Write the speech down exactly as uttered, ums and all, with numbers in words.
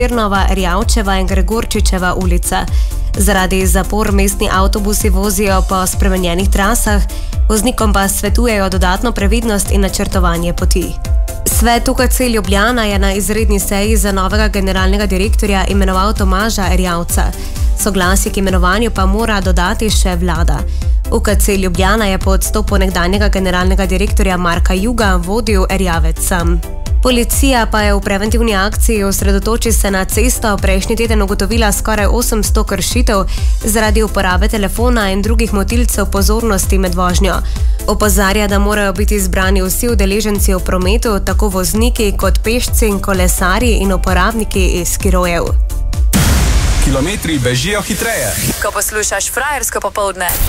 Pirnova, Erjavčeva in Gregorčičeva ulica. Zaradi zapor mestni avtobusi vozijo po spremenjenih trasah, voznikom pa svetujejo dodatno previdnost in načrtovanje poti. Svet U K C Ljubljana je na izredni seji za novega generalnega direktorja imenoval Tomaža Erjavca. Soglasje k imenovanju pa mora dodati še vlada. U K C Ljubljana je po odstopu nekdanjega generalnega direktorja Marka Juga vodil Erjavec sam. Policija pa je v preventivni akciji osredotoči se na cesto prejšnji teden ugotovila skoraj osemsto kršitev zaradi uporabe telefona in drugih motilcev pozornosti med vožnjo. Opozarja, da morajo biti zbrani vsi udeleženci v prometu, tako vozniki kot pešci, kolesarji in uporabniki iz skirojev. Kilometri bežijo hitreje, ko poslušaš Frajersko popoldne.